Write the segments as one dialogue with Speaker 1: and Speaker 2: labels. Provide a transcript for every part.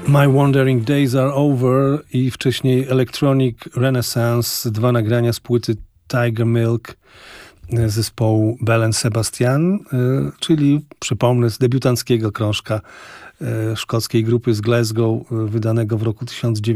Speaker 1: My Wandering Days Are Over i wcześniej Electronic Renaissance, 2 nagrania z płyty Tiger Milk zespołu Belle & Sebastian, czyli przypomnę z debiutanckiego krążka szkockiej grupy z Glasgow, wydanego w roku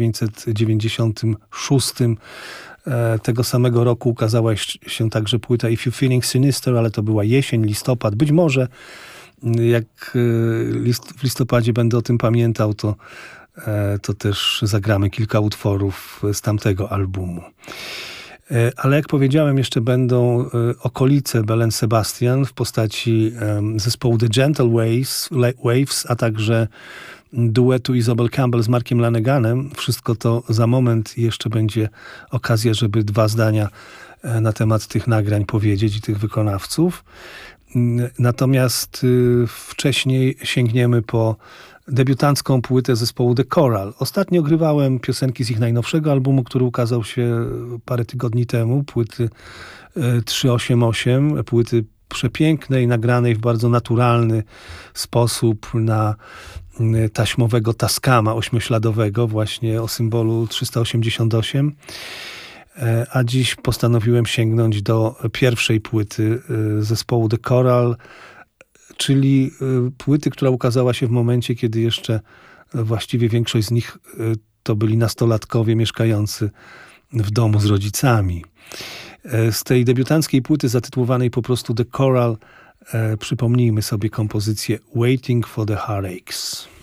Speaker 1: 1996. Tego samego roku ukazała się także płyta If You're Feeling Sinister, ale to była jesień, listopad. Być może jak w listopadzie będę o tym pamiętał, to też zagramy kilka utworów z tamtego albumu. Ale jak powiedziałem, jeszcze będą okolice Belle & Sebastian w postaci zespołu The Gentle Waves, a także duetu Isobel Campbell z Markiem Laneganem. Wszystko to za moment i jeszcze będzie okazja, żeby 2 zdania na temat tych nagrań powiedzieć i tych wykonawców. Natomiast wcześniej sięgniemy po debiutancką płytę zespołu The Coral. Ostatnio grywałem piosenki z ich najnowszego albumu, który ukazał się parę tygodni temu, płyty 388, płyty przepięknej, nagranej w bardzo naturalny sposób na taśmowego Tascama 8-śladowego, właśnie o symbolu 388. A dziś postanowiłem sięgnąć do pierwszej płyty zespołu The Coral, czyli płyty, która ukazała się w momencie, kiedy jeszcze właściwie większość z nich to byli nastolatkowie mieszkający w domu z rodzicami. Z tej debiutanckiej płyty zatytułowanej po prostu The Coral przypomnijmy sobie kompozycję Waiting for the Heartaches.